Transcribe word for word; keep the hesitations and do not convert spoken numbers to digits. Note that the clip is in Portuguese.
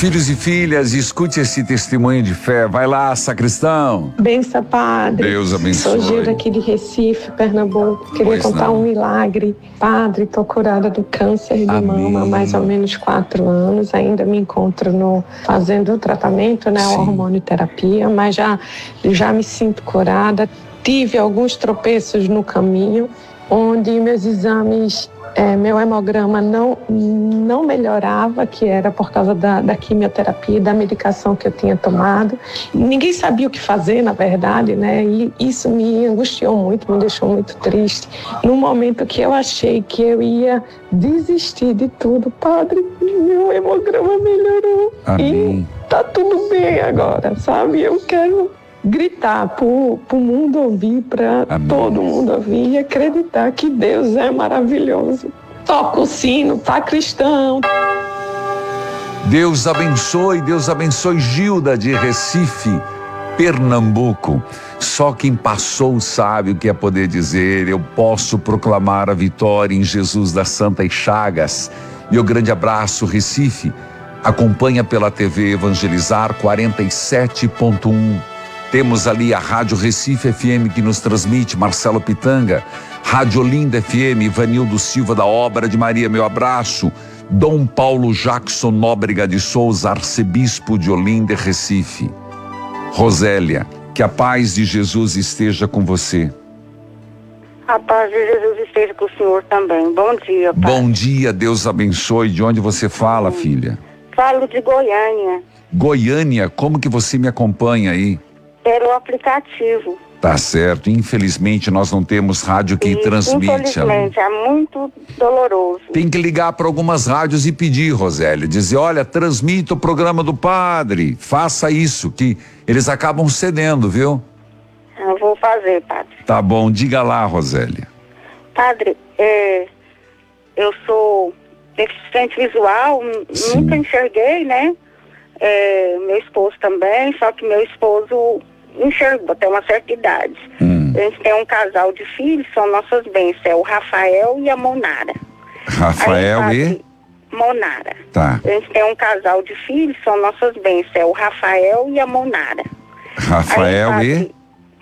Filhos e filhas, escute esse testemunho de fé. Vai lá, sacristão. Benção, padre. Deus abençoe. Sou Gilda aqui de Recife, Pernambuco. Queria Pois contar não. um milagre. Padre, estou curada do câncer de Amém. mama há mais ou menos quatro anos. Ainda me encontro no, fazendo o tratamento, né, a Sim. hormonioterapia, mas já, já me sinto curada. Tive alguns tropeços no caminho, onde meus exames... É, meu hemograma não, não melhorava, que era por causa da, da quimioterapia, da medicação que eu tinha tomado. Ninguém sabia o que fazer, na verdade, né? E isso me angustiou muito, me deixou muito triste. No momento que eu achei que eu ia desistir de tudo, padre, meu hemograma melhorou. Amém. E tá tudo bem agora, sabe? Eu quero gritar para o mundo ouvir, para todo mundo ouvir e acreditar que Deus é maravilhoso. Toca o sino, tá cristão. Deus abençoe, Deus abençoe Gilda de Recife, Pernambuco. Só quem passou sabe o que é poder dizer: eu posso proclamar a vitória em Jesus das Santas Chagas. Meu grande abraço, Recife. Acompanha pela T V Evangelizar quarenta e sete ponto um. Temos ali a Rádio Recife F M que nos transmite, Marcelo Pitanga. Rádio Olinda F M, Ivanildo Silva da Obra de Maria, meu abraço. Dom Paulo Jackson Nóbrega de Souza, arcebispo de Olinda, Recife. Rosélia, que a paz de Jesus esteja com você. A paz de Jesus esteja com o senhor também. Bom dia, pai. Bom dia, Deus abençoe. De onde você fala, hum. filha? Falo de Goiânia. Goiânia, como que você me acompanha aí? Pelo aplicativo. Tá certo. Infelizmente nós não temos rádio que Isso, transmite. Infelizmente, é muito doloroso. Tem que ligar para algumas rádios e pedir, Rosélia, dizer, olha, transmita o programa do padre, faça isso, que eles acabam cedendo, viu? Eu vou fazer, padre. Tá bom, diga lá, Rosélia. Padre, é, eu sou deficiente visual, Sim. nunca enxerguei, né? É, meu esposo também, só que meu esposo enxergou até uma certa idade. Hum. A gente tem um casal de filhos, são nossas bênçãos, é o Rafael e a Monara. Rafael Aí, e? padre, Monara. Tá. A gente tem um casal de filhos, são nossas bênçãos, é o Rafael e a Monara. Rafael Aí, e? padre,